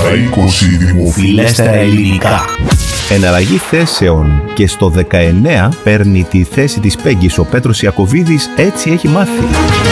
στα 20 δημοφιλέστερα ελληνικά. Εναλλαγή θέσεων και στο 19 παίρνει τη θέση της Πέγκης ο Πέτρος Ιακωβίδης, έτσι έχει μάθει.